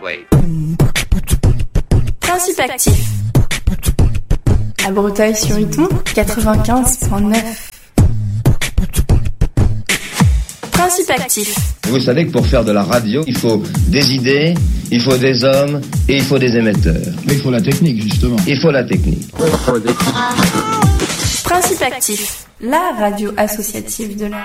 way. Principe actif. À Breteuil-sur-Iton, 95.9. Principe actif. Vous savez que pour faire de la radio, il faut des idées, il faut des hommes et il faut des émetteurs. Mais il faut la technique, justement. Il faut la technique. Principe actif. La radio associative de la